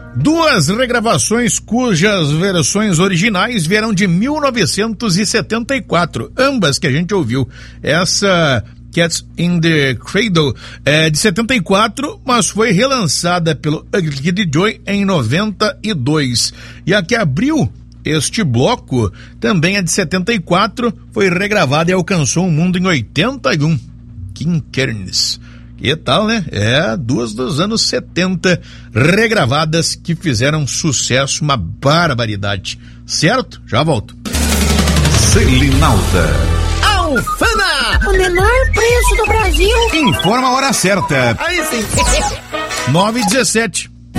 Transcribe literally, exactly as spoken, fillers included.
Duas regravações cujas versões originais vieram de mil novecentos e setenta e quatro, ambas que a gente ouviu. Essa Cats in the Cradle é de setenta e quatro, mas foi relançada pelo Ugly Kid Joe em noventa e dois. E a que abriu este bloco também é de setenta e quatro, foi regravada e alcançou o mundo em oitenta e um. Kim Kearns. Que tal, né? É, duas dos anos setenta regravadas que fizeram sucesso, uma barbaridade. Certo? Já volto. Selinalta. Alfama, o menor preço do Brasil. Informa a hora certa. Aí sim. nove e dezessete.